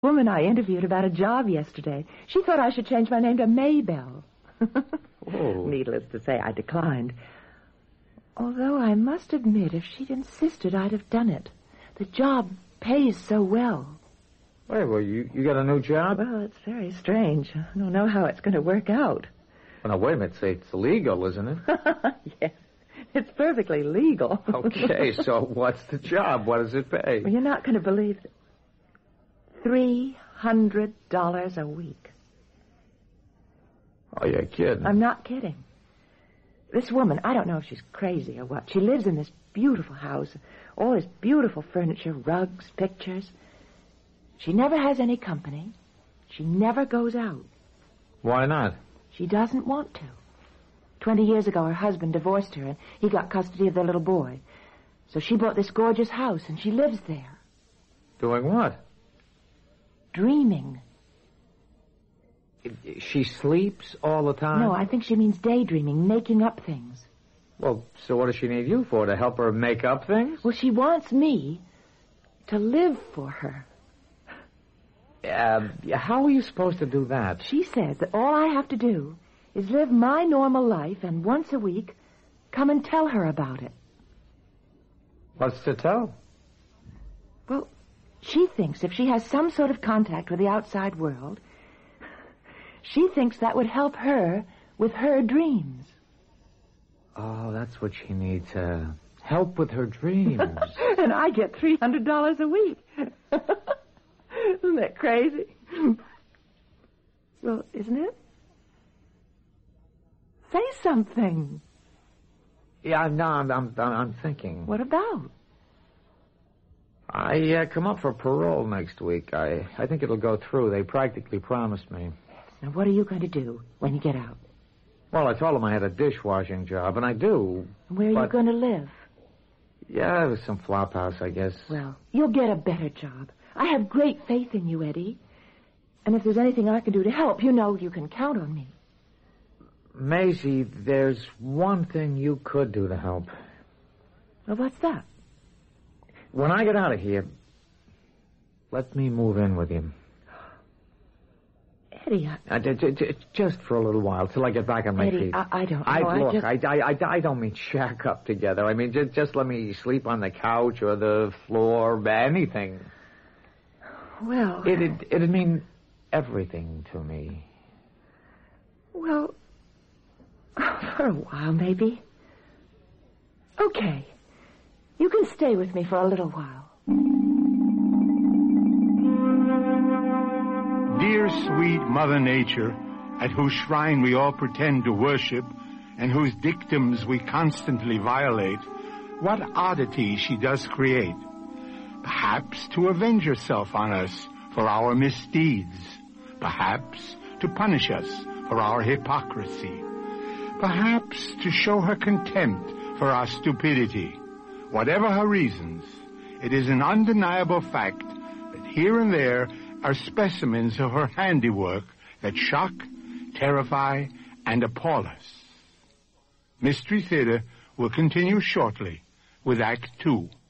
woman I interviewed about a job yesterday. She thought I should change my name to Maybelle. Oh. Needless to say, I declined. Although I must admit, if she'd insisted, I'd have done it. The job pays so well. Wait, well, you got a new job? Well, it's very strange. I don't know how it's going to work out. Well, now, wait a minute. It's illegal, isn't it? Yes, it's perfectly legal. Okay, so what's the job? What does it pay? Well, you're not going to believe it. $300 a week. Oh, you're kidding. I'm not kidding. This woman, I don't know if she's crazy or what. She lives in this beautiful house, all this beautiful furniture, rugs, pictures. She never has any company. She never goes out. Why not? She doesn't want to. 20 years ago, her husband divorced her, and he got custody of their little boy. So she bought this gorgeous house, and she lives there. Doing what? Dreaming. She sleeps all the time? No, I think she means daydreaming, making up things. Well, so what does she need you for? To help her make up things? Well, she wants me to live for her. How are you supposed to do that? She says that all I have to do is live my normal life and once a week come and tell her about it. What's to tell? Well, she thinks if she has some sort of contact with the outside world, she thinks that would help her with her dreams. Oh, that's what she needs, help with her dreams. And I get $300 a week. Isn't that crazy? Well, isn't it? Say something. Yeah, no, I'm thinking. What about? I come up for parole next week. I think it'll go through. They practically promised me. Now, what are you going to do when you get out? Well, I told them I had a dishwashing job, and I do. Where are you going to live? Yeah, it was some flop house, I guess. Well, you'll get a better job. I have great faith in you, Eddie. And if there's anything I can do to help, you know you can count on me. Maisie, there's one thing you could do to help. Well, what's that? When I get out of here, let me move in with you. Eddie, just for a little while, till I get back on my Eddie, feet. I don't know. I don't mean shack up together. I mean, just let me sleep on the couch or the floor, anything. Well... It'd mean everything to me. Well, for a while, maybe. Okay. You can stay with me for a little while. Dear sweet Mother Nature, at whose shrine we all pretend to worship, and whose dictums we constantly violate, what oddities she does create. Perhaps to avenge herself on us for our misdeeds. Perhaps to punish us for our hypocrisy. Perhaps to show her contempt for our stupidity. Whatever her reasons, it is an undeniable fact that here and there are specimens of her handiwork that shock, terrify, and appall us. Mystery Theater will continue shortly with Act 2.